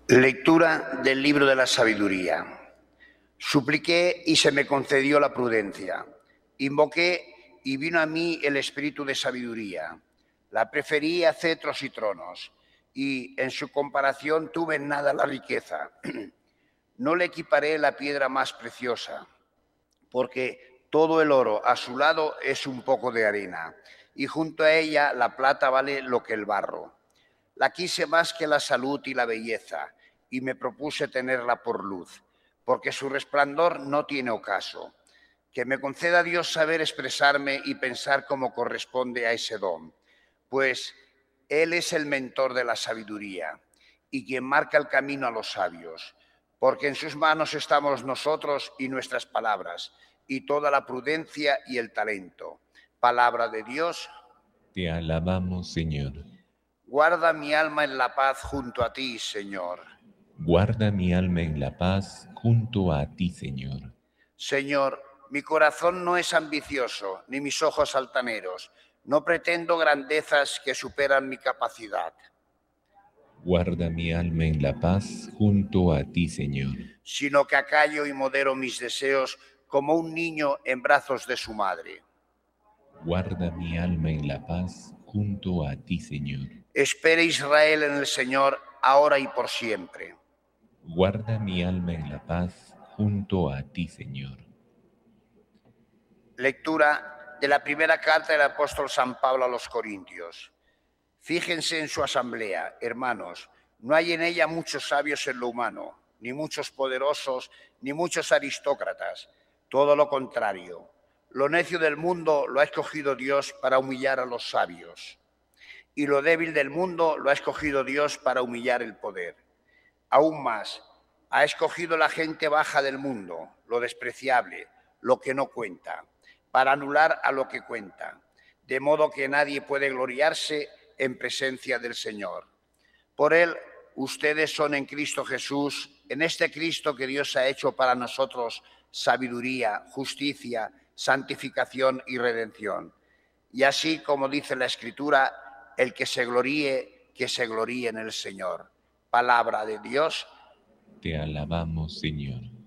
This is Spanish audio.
Lectura del libro de la sabiduría. Supliqué y se me concedió la prudencia. Invoqué y vino a mí el espíritu de sabiduría. La preferí a cetros y tronos, y en su comparación tuve en nada la riqueza. No le equiparé la piedra más preciosa, porque todo el oro a su lado es un poco de arena, y junto a ella la plata vale lo que el barro. La quise más que la salud y la belleza, y me propuse tenerla por luz, porque su resplandor no tiene ocaso. Que me conceda Dios saber expresarme y pensar como corresponde a ese don, pues Él es el mentor de la sabiduría y quien marca el camino a los sabios, porque en sus manos estamos nosotros y nuestras palabras, y toda la prudencia y el talento. Palabra de Dios. Te alabamos, Señor. Guarda mi alma en la paz junto a ti, Señor. Guarda mi alma en la paz junto a ti, Señor. Señor, mi corazón no es ambicioso, ni mis ojos altaneros. No pretendo grandezas que superan mi capacidad. Guarda mi alma en la paz junto a ti, Señor. Sino que acallo y modero mis deseos como un niño en brazos de su madre. Guarda mi alma en la paz junto a ti, Señor. Espere Israel en el Señor, ahora y por siempre. Guarda mi alma en la paz junto a ti, Señor. Lectura de la primera carta del apóstol San Pablo a los Corintios. Fíjense en su asamblea, hermanos, no hay en ella muchos sabios en lo humano, ni muchos poderosos, ni muchos aristócratas, todo lo contrario. Lo necio del mundo lo ha escogido Dios para humillar a los sabios, y lo débil del mundo lo ha escogido Dios para humillar el poder. Aún más, ha escogido la gente baja del mundo, lo despreciable, lo que no cuenta, para anular a lo que cuenta, de modo que nadie puede gloriarse en presencia del Señor. Por Él, ustedes son en Cristo Jesús, en este Cristo que Dios ha hecho para nosotros sabiduría, justicia, santificación y redención. Y así como dice la Escritura, el que se gloríe en el Señor. Palabra de Dios. Te alabamos, Señor.